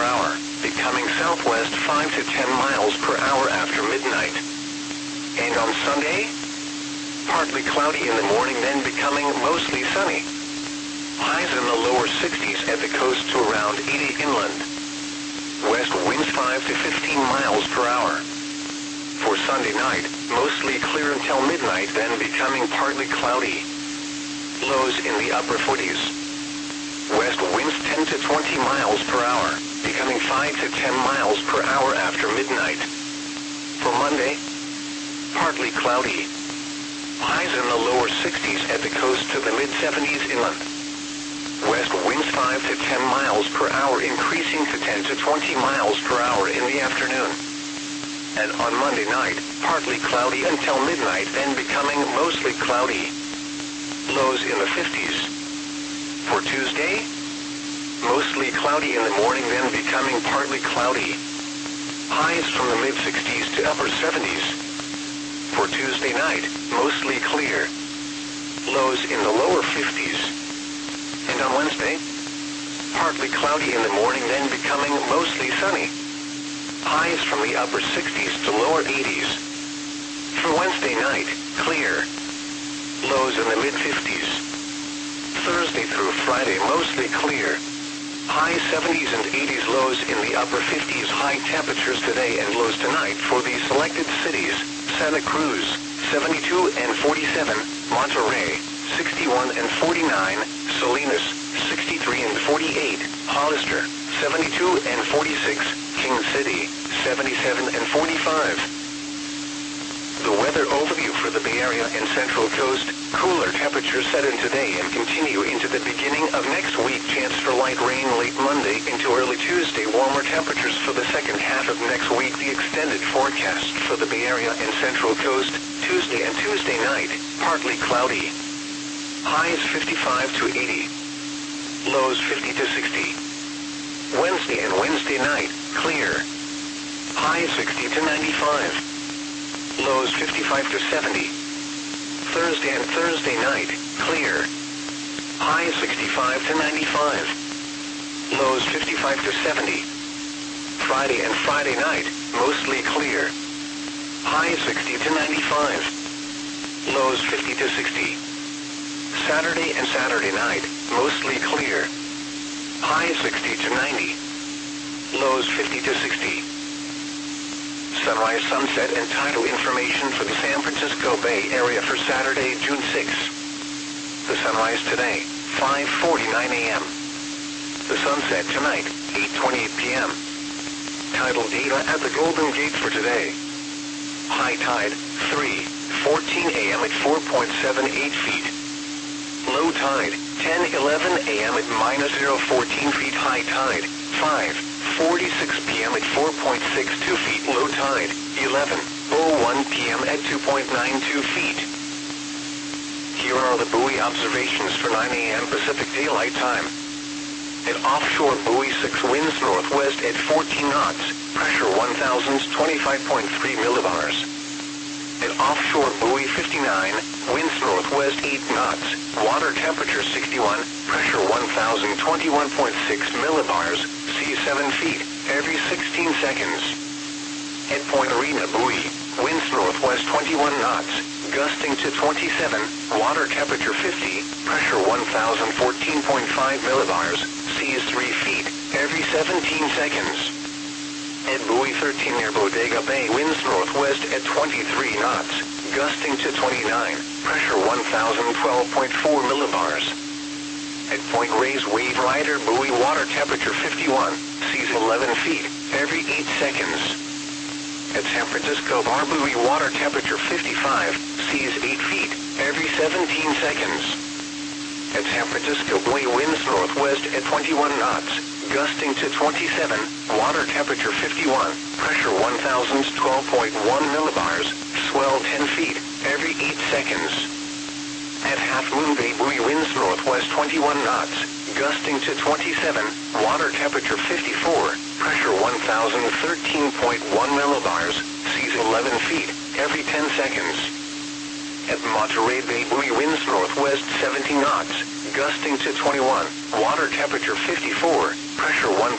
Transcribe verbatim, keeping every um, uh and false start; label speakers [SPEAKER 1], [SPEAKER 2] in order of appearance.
[SPEAKER 1] hour, becoming southwest five to ten miles per hour after midnight. And on Sunday, partly cloudy in the morning, then becoming mostly sunny. Highs in the lower sixties at the coast to around eighty inland. West winds five to fifteen miles per hour. For Sunday night, mostly clear until midnight, then becoming partly cloudy. Lows in the upper forties. West winds ten to twenty miles per hour, becoming five to ten miles per hour after midnight. For Monday, partly cloudy. Highs in the lower sixties at the coast to the mid-seventies inland. West winds five to ten miles per hour, increasing to ten to twenty miles per hour in the afternoon. And on Monday night, partly cloudy until midnight, then becoming mostly cloudy. Lows in the fifties. For Tuesday, mostly cloudy in the morning, then becoming partly cloudy. Highs from the mid-sixties to upper seventies. For Tuesday night, mostly clear. Lows in the lower fifties. And on Wednesday, partly cloudy in the morning, then becoming mostly sunny. Highs from the upper sixties to lower eighties. For Wednesday night, clear. Lows in the mid-fifties. Thursday through Friday, mostly clear. High seventies and eighties, lows in the upper fifties. High temperatures today and lows tonight for the selected cities: Santa Cruz, seventy-two and forty-seven, Monterey, sixty-one and forty-nine, Salinas, sixty-three and forty-eight, Hollister, seventy-two and forty-six, King City, seventy-seven and forty-five. The weather overview for the Bay Area and Central Coast: cooler temperatures set in today and continue into the beginning of next week. Chance for light rain late Monday into early Tuesday. Warmer temperatures for the second half of next week. The extended forecast for the Bay Area and Central Coast: Tuesday and Tuesday night, partly cloudy. Highs fifty-five to eighty. Lows fifty to sixty. Wednesday and Wednesday night, clear. Highs sixty to ninety-five. Lows fifty-five to seventy. Thursday and Thursday night, clear. Highs sixty-five to ninety-five. Lows fifty-five to seventy. Friday and Friday night, mostly clear. Highs sixty to ninety-five. Lows fifty to sixty. Saturday and Saturday night, mostly clear. Highs sixty to ninety. Lows fifty to sixty. Sunrise, sunset, and tidal information for the San Francisco Bay Area for Saturday, June sixth. The sunrise today, five forty-nine a m The sunset tonight, eight twenty-eight p m Tidal data at the Golden Gate for today. High tide, three fourteen a m at four point seven eight feet. Low tide, ten eleven a m at minus zero fourteen feet. High tide, five forty-six p m at four point six two feet. Low tide, eleven oh one p m at two point nine two feet. Here are the buoy observations for nine a m Pacific Daylight Time. At offshore buoy six, winds northwest at fourteen knots, pressure one thousand twenty-five point three millibars. At offshore buoy fifty-nine, winds northwest eight knots, water temperature sixty-one, pressure one thousand twenty-one point six millibars, sea seven feet, every sixteen seconds. At Point Arena buoy, winds northwest twenty-one knots, gusting to twenty-seven, water temperature fifty, pressure one thousand fourteen point five millibars, seas three feet, every seventeen seconds. At buoy thirteen near Bodega Bay, winds northwest at twenty-three knots, gusting to twenty-nine, pressure one thousand twelve point four millibars. At Point Reyes Wave Rider buoy, water temperature fifty-one, seas eleven feet, every eight seconds. At San Francisco Bar buoy, water temperature fifty-five, seas eight feet, every seventeen seconds. At San Francisco buoy, winds northwest at twenty-one knots, gusting to twenty-seven, water temperature fifty-one, pressure one thousand twelve point one millibars, swell ten feet, every eight seconds. At Half Moon Bay buoy, winds northwest twenty-one knots, gusting to twenty-seven, water temperature fifty-four, pressure one thousand thirteen point one millibars, seas eleven feet, every ten seconds. At Monterey Bay buoy, winds northwest seventy knots, gusting to twenty-one, water temperature fifty-four, pressure one